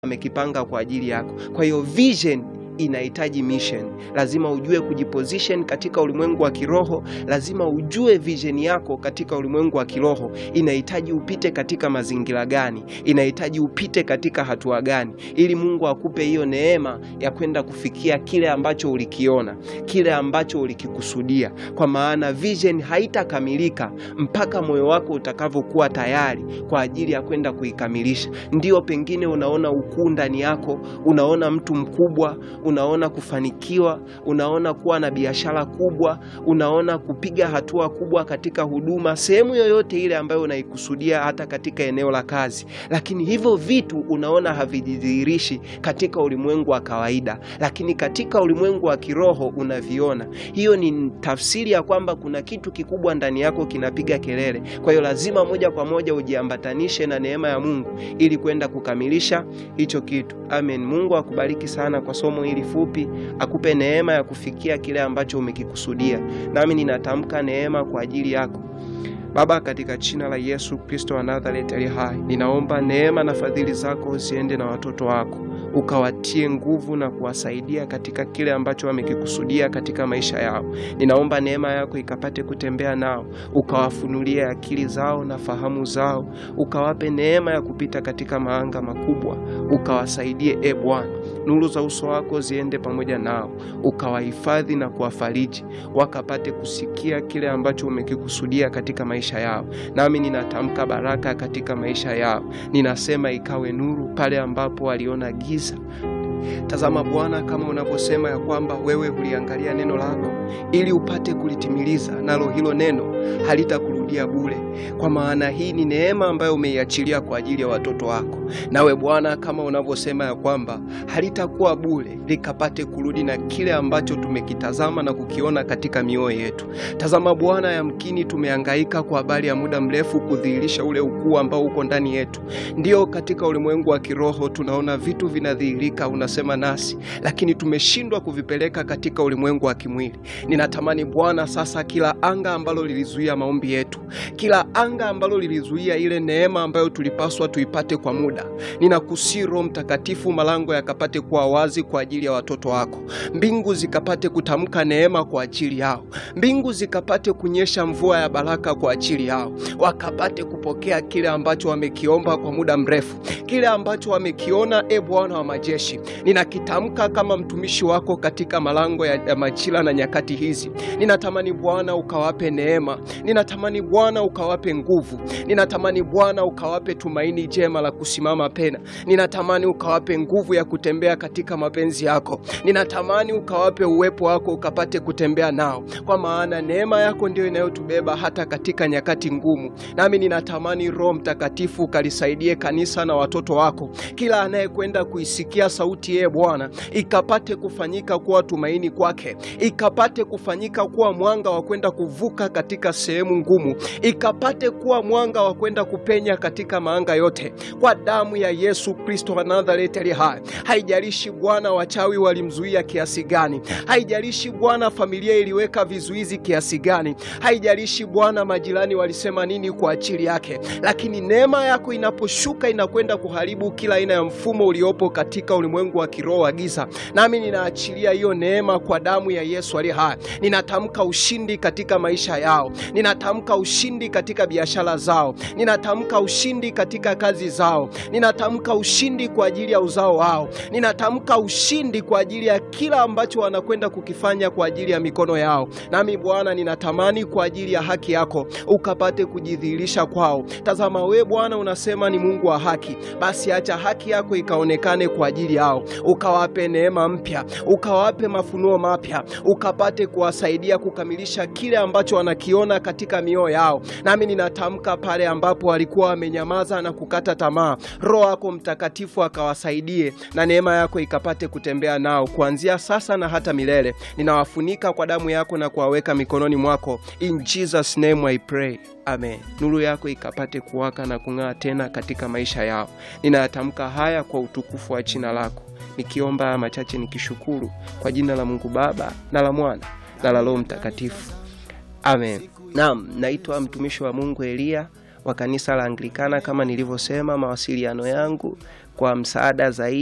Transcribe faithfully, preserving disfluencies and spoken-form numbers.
amekipanga kwa ajili yako. Kwa hiyo vision inahitaji mission. Lazima ujue kujiposition katika ulimwengu wa kiroho. Lazima ujue vision yako katika ulimwengu wa kiroho inahitaji upite katika mazingira gani, inahitaji upite katika hatua gani, ili Mungu akupe hiyo neema ya kwenda kufikia kile ambacho ulikiona, kile ambacho ulikikusudia. Kwa maana vision haitakamilika mpaka moyo wako utakavyokuwa tayari kwa ajili ya kwenda kuikamilisha. Ndio pengine unaona ukuu ndani yako, unaona mtu mkubwa, unaona kufanikiwa, unaona kuwa na biashara kubwa, unaona kupiga hatua kubwa katika huduma, sehemu yoyote ile ambayo unaikusudia, hata katika eneo la kazi. Lakini hivyo vitu unaona havijidhihirishi katika ulimwengu wa kawaida, lakini katika ulimwengu wa kiroho unaviona. Hiyo ni tafsiri ya kwamba kuna kitu kikubwa ndani yako kinapiga kelele. Kwa hiyo lazima moja kwa moja ujiambatanishe na neema ya Mungu ili kwenda kukamilisha hicho kitu. Amen. Mungu akubariki sana kwa somo hili fupi, akupe neema ya kufikia kile ambacho umekikusudia. Nami ninatamka neema kwa ajili yako. Baba, katika jina la Yesu Kristo wa Nazareti aliye hai, ninaomba neema na fadhili zako ziende na watoto wako, ukawatie nguvu na kuwasaidia katika kile ambacho wamekikusudia katika maisha yao. Ninaomba neema yako ikapate kutembea nao, ukawafunulie akili zao na fahamu zao, ukawape neema ya kupita katika maanga makubwa, ukawasaidie e Bwana. Nuru za uso wako ziende pamoja nao, ukawahifadhi na kuwafariji, wakapate kusikia kile ambacho umekikusudia katika maisha yao. Nami ninatamka baraka katika maisha yao. Ninasema ikawe nuru pale ambapo waliona giza. Tazama Bwana, kama unavyosema ya kwamba wewe uliangalia neno lako ili upate kulitimiliza, nalo hilo neno halitakurudia bure. Kwa maana hii ni neema ambayo umeiachilia kwa ajili ya watoto wako. Nawe Bwana, kama unavyosema ya kwamba halitakuwa bure, likapate kurudi na kile ambacho tumekitazama na kukiona katika mioyo yetu. Tazama Bwana, yamkini tumehangaika kwa habari ya muda mrefu kudhihirisha ule ukuu ambao uko ndani yetu. Ndio, katika ulimwengu wa kiroho tunaona vitu vinadhihirika, unasema nasi, lakini tumeshindwa kuvipeleka katika ulimwengu wa kimwili. Ninatamani Bwana sasa kila anga ambalo lilizuia maombi yetu, kila anga ambalo lilizuia ile neema ambayo tulipaswa tuipate kwa muda, ninakusihi Roho Mtakatifu, malango yakapate kuwa wazi kwa ajili ya watoto wako. Mbingu zikapate kutamka neema kwa ajili yao. Mbingu zikapate kunyesha mvua ya baraka kwa ajili yao. Wakapate kupokea kile ambacho wamekiomba kwa muda mrefu, kile ambacho wamekiona. E Bwana wa majeshi, ninakitamka kama mtumishi wako katika malango ya, ya majira na nyakati hizi. Ninatamani Bwana ukawape neema. Ninatamani Bwana ukawape nguvu. Ninatamani Bwana ukawape tumaini jema la kusimama pena. Ninatamani ukawape nguvu ya kutembea katika mapenzi yako. Ninatamani ukawape uwepo wako ukapate kutembea nao, kwa maana neema yako ndio inayotubeba hata katika nyakati ngumu. Nami ninatamani Roho Mtakatifu ukalisaidie kanisa na watoto wako, kila anayekwenda kuisikia sauti ye Bwana, ikapate kufanyika kuwa tumaini kwake, ikapate kufanyika kuwa mwanga wa kwenda kuvuka katika sehemu ngumu, ikapate kuwa mwanga wa kwenda kupenya katika maanga yote, kwa damu ya Yesu Kristo wa Nazareti aliye hai. Haijalishi Bwana wachawi walimzuia kiasi gani, haijalishi Bwana familia iliweka vizuizi kiasi gani, haijalishi Bwana majirani walisema nini kwa ajili yake, lakini neema yako inaposhuka inakwenda kuharibu kila aina ya mfumo uliopo katika ulimwengu wa kiroho wa giza. Nami ninaachilia hiyo neema kwa damu ya Yesu aliye hai. Ninatamka ushindi katika maisha yao. Ninatamka ushindi katika biashara zao. Ninatamka ushindi katika kazi zao. Ninatamka ushindi kwa ajili ya uzao wao. Ninatamka ushindi kwa ajili ya kila ambacho wanakwenda kukifanya kwa ajili ya mikono yao. Nami Bwana, ninatamani kwa ajili ya haki yako ukapate kujidhihirisha kwao. Tazama we Bwana unasema ni Mungu wa haki. Basi acha haki yako ikaonekane kwa ajili yao. Ukawape neema mpya, ukawape mafunuo mapya, ukapate kuwasaidia kukamilisha kile ambacho wanakiona katika mioyo yao. Nami ninatamka pale ambapo walikuwa wamenyamaza na kukata tamaa, Roho yako Mtakatifu akawasaidie na neema yako ikapate kutembea nao kuanzia sasa na hata milele. Ninawafunika kwa damu yako na kuwaweka mikononi mwako. In Jesus name I pray. Amen. Nuru yako ikapate kuwaka na kung'aa tena katika maisha yao. Ninatamka haya kwa utukufu wa jina lako, nikiomba machache nikishukuru kwa jina la Mungu Baba na la Mwana na la Roho Mtakatifu. Amen. Naam, naitwa mtumishi wa Mungu Elia wa kanisa la Anglikana. Kama nilivyosema, mawasiliano yangu kwa msaada zaidi